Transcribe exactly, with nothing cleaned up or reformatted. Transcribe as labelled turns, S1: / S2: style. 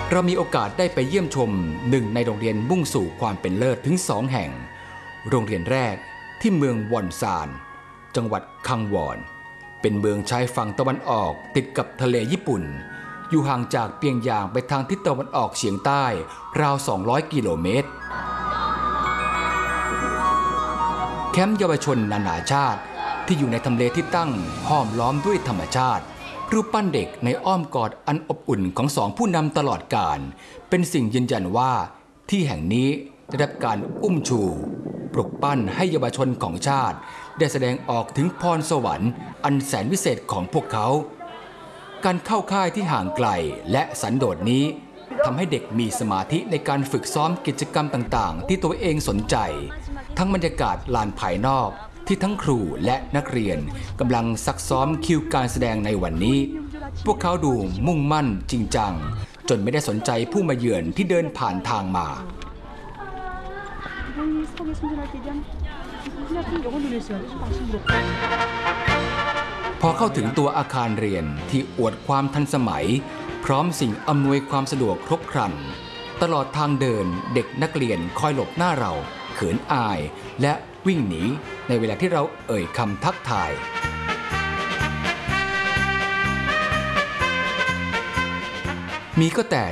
S1: เรามีโอกาสได้ไปเยี่ยมชมหนึ่งในโรงเรียนมุ่งสู่ความเป็นเลิศถึงสองแห่งโรงเรียนแรกที่เมืองวอนซานจังหวัดคังวอนเป็นเมืองชายฝั่งตะวันออกติดกับทะเลญี่ปุ่นอยู่ห่างจากเปียงยางไปทางทิศตะวันออกเฉียงใต้ราวสองร้อยกิโลเมตรแคมป์เยาวชนนานาชาติที่อยู่ในทำเลที่ตั้งห้อมล้อมด้วยธรรมชาติรูปปั้นเด็กในอ้อมกอดอันอบอุ่นของสองผู้นำตลอดกาลเป็นสิ่งยืนยันว่าที่แห่งนี้ได้รับการอุ้มชูปลุกปั้นให้เยาวชนของชาติได้แสดงออกถึงพรสวรรค์อันแสนวิเศษของพวกเขาการเข้าค่ายที่ห่างไกลและสันโดษนี้ทำให้เด็กมีสมาธิในการฝึกซ้อมกิจกรรมต่างๆที่ตัวเองสนใจทั้งบรรยากาศลานภายนอกที่ทั้งครูและนักเรียนกำลังซักซ้อมคิวการแสดงในวันนี้พวกเขาดูมุ่งมั่นจริงจังจนไม่ได้สนใจผู้มาเยือนที่เดินผ่านทางมาพอเข้าถึงตัวอาคารเรียนที่อวดความทันสมัยพร้อมสิ่งอำนวยความสะดวกครบครันตลอดทางเดินเด็กนักเรียนคอยหลบหน้าเราเขินอายและวิ่งหนีในเวลาที่เราเอ่ยคำทักทายมีก็แต่